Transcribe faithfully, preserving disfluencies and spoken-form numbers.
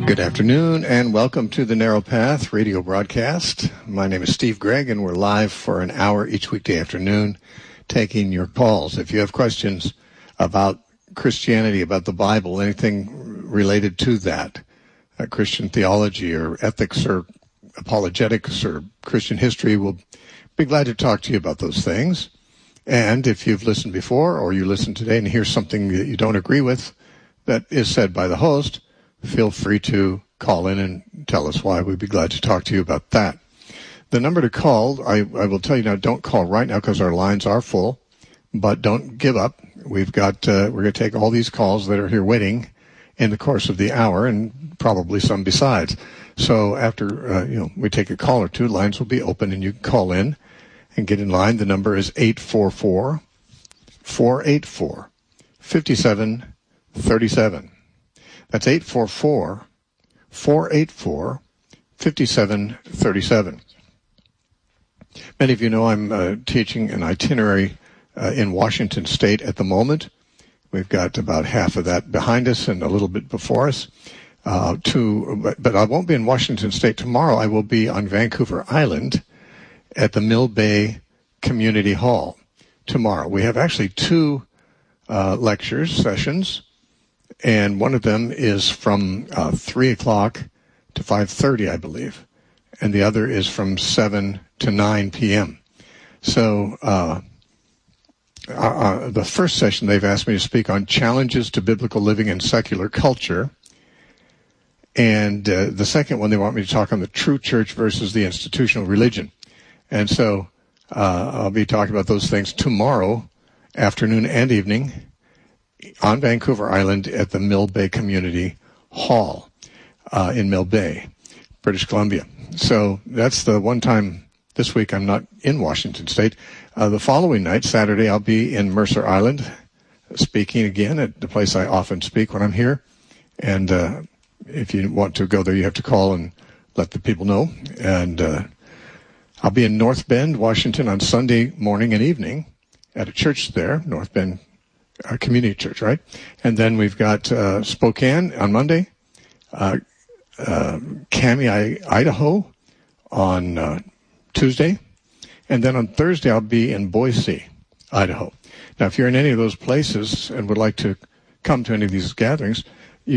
Good afternoon and welcome to the Narrow Path radio broadcast. My name is Steve Gregg and we're live for an hour each weekday afternoon taking your calls. If you have questions about Christianity, about the Bible, anything related to that, uh, Christian theology or ethics or apologetics or Christian history, we'll be glad to talk to you about those things. And if you've listened before or you listen today and hear something that you don't agree with that is said by the host, feel free to call in and tell us why. We'd be glad to talk to you about that. The number to call, I, I will tell you now, don't call right now because our lines are full, but don't give up. We've got, uh, we're going to take all these calls that are here waiting in the course of the hour and probably some besides. So after, uh, you know, we take a call or two, lines will be open and you can call in and get in line. The number is eight four four, four eight four, five seven three seven. That's eight four four, four eight four, five seven three seven. Many of you know I'm uh, teaching an itinerary uh, in Washington State at the moment. We've got about half of that behind us and a little bit before us. Uh, to, but, but I won't be in Washington State tomorrow. I will be on Vancouver Island at the Mill Bay Community Hall tomorrow. We have actually two uh, lectures, sessions. And one of them is from uh, three o'clock to five thirty, I believe. And the other is from seven to nine p.m. So uh, uh, the first session, they've asked me to speak on challenges to biblical living in secular culture. And uh, the second one, they want me to talk on the true church versus the institutional religion. And so uh, I'll be talking about those things tomorrow afternoon and evening on Vancouver Island at the Mill Bay Community Hall uh, in Mill Bay, British Columbia. So that's the one time this week I'm not in Washington State. Uh, the following night, Saturday, I'll be in Mercer Island speaking again at the place I often speak when I'm here. And uh, if you want to go there, you have to call and let the people know. And uh, I'll be in North Bend, Washington on Sunday morning and evening at a church there, North Bend Our community church, right? And then we've got uh, Spokane on Monday, uh, uh, Cami, Idaho on uh, Tuesday, and then on Thursday I'll be in Boise, Idaho. Now, if you're in any of those places and would like to come to any of these gatherings,